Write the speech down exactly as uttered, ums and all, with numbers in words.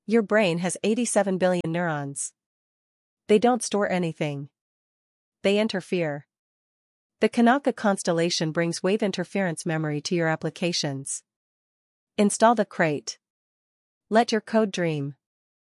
Your brain has eighty-seven billion neurons. They don't store anything. They interfere. The Kanaka constellation brings wave interference memory to your applications. Install the Crate. Let your code dream.